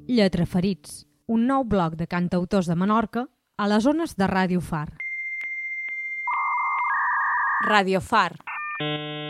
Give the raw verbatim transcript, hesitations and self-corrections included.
Lletraferits, un nou bloc de cantautors de Menorca a les ones de Ràdio Far. Ràdio Far.